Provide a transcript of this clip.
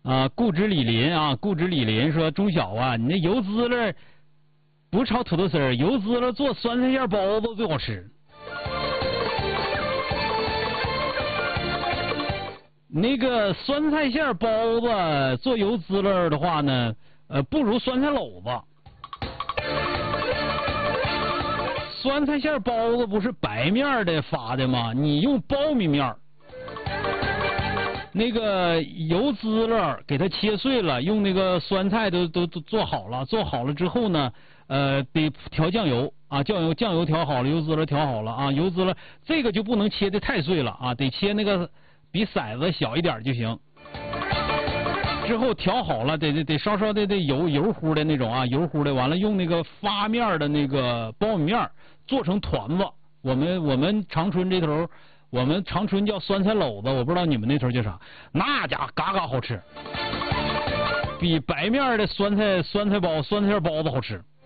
固执李林啊，固执李林说中小啊，你那油滋了不炒土豆丝儿，油滋了做酸菜馅包子最好吃。那个酸菜馅包子做油滋了的话呢，不如酸菜篓子。酸菜馅包子不是白面的发的吗？你用苞米面。那个油滋了给它切碎了，用那个酸菜都做好了，做好了之后呢，得调酱油啊，酱油调好了，油滋了调好了啊，油滋了这个就不能切的太碎了啊，得切那个比骰子小一点就行。之后调好了，得稍稍的油乎的那种啊，油乎的，完了用那个发面的那个苞米面做成团子。我们长春这头。我们长春叫酸菜篓子，我不知道你们那头叫啥，那家伙嘎好吃，比白面的酸菜馅包子好吃。